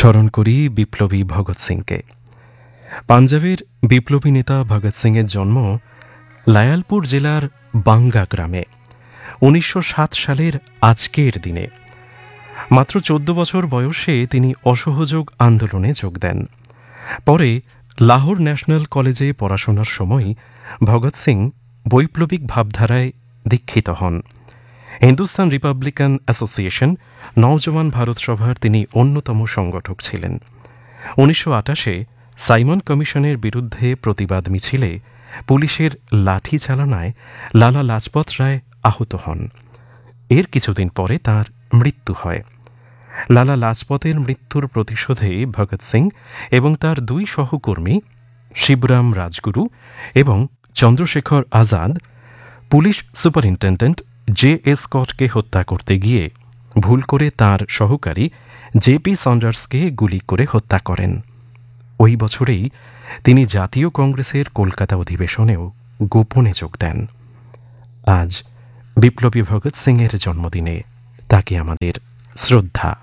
স্মরণ করি বিপ্লবী ভগৎ সিংকে। পাঞ্জাবের বিপ্লবী নেতা ভগৎ সিংয়ের জন্ম লায়ালপুর জেলার বাঙ্গা গ্রামে 1907 সালের আজকের দিনে। মাত্র 14 বছর বয়সে তিনি অসহযোগ আন্দোলনে যোগ দেন। পরে লাহোর ন্যাশনাল কলেজে পড়াশোনার সময় ভগৎ সিং বৈপ্লবিক ভাবধারায় দীক্ষিত হন। হিন্দুস্তান রিপাবলিকান অ্যাসোসিয়েশন নওজওয়ান ভারত সভার তিনি অন্যতম সংগঠক ছিলেন। 1928-এ সাইমন কমিশনের বিরুদ্ধে প্রতিবাদ মিছিলে পুলিশের লাঠি চালনায় লালা লাজপত রায় আহত হন। এর কিছুদিন পরে তাঁর মৃত্যু হয়। লালা লাজপতের মৃত্যুর প্রতিশোধে ভগৎ সিং এবং তার দুই সহকর্মী শিবরাম রাজগুরু এবং চন্দ্রশেখর আজাদ পুলিশ সুপারিনটেন্ডেন্ট জে.এস. স্কটকে হত্যা করতে গিয়ে ভুল করে তার সহকারী জে.পি. সন্ডার্সকে গুলি করে হত্যা করেন। ওই বছরেই তিনি জাতীয় কংগ্রেসের কলকাতা অধিবেশনেও গোপনে যোগ দেন। আজ বিপ্লবী ভগৎ সিংয়ের জন্মদিনে তাকে আমাদের শ্রদ্ধা।